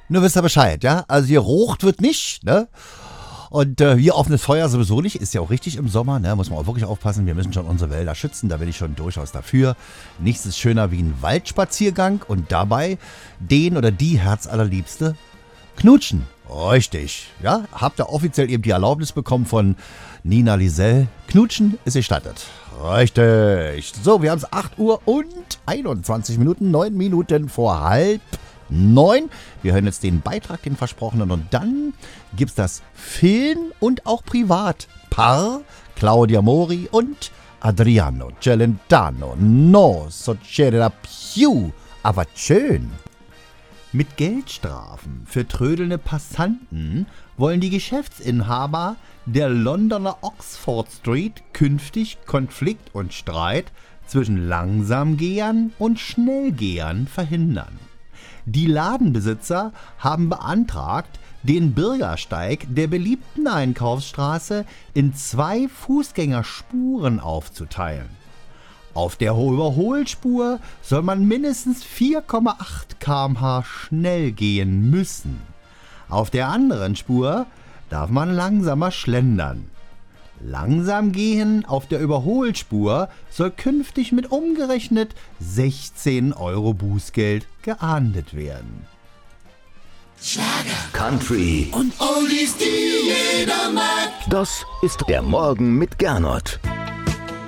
Nur wisst ihr Bescheid, ja? Also hier rocht wird nicht, ne? Und hier offenes Feuer sowieso nicht, ist ja auch richtig im Sommer, ne? Muss man auch wirklich aufpassen, wir müssen schon unsere Wälder schützen, da bin ich schon durchaus dafür. Nichts ist schöner wie ein Waldspaziergang und dabei den oder die Herzallerliebste knutschen. Richtig, ja? Habt ihr offiziell eben die Erlaubnis bekommen von Nina Lisel. Knutschen ist gestattet. Richtig. So, wir haben es 8 Uhr und 21 Minuten, 9 Minuten vor 8:30. Wir hören jetzt den Beitrag, den versprochenen, und dann gibt's das Film- und auch Privatpaar Claudia Mori und Adriano Celentano. No, so c'era più, aber schön. Mit Geldstrafen für trödelnde Passanten wollen die Geschäftsinhaber der Londoner Oxford Street künftig Konflikt und Streit zwischen Langsamgehern und Schnellgehern verhindern. Die Ladenbesitzer haben beantragt, den Bürgersteig der beliebten Einkaufsstraße in 2 Fußgängerspuren aufzuteilen. Auf der Überholspur soll man mindestens 4,8 km/h schnell gehen müssen. Auf der anderen Spur darf man langsamer schlendern. Langsam gehen auf der Überholspur soll künftig mit umgerechnet 16 € Bußgeld geahndet werden. Schlager, Country und Oldies, die jeder mag. Das ist der Morgen mit Gernot.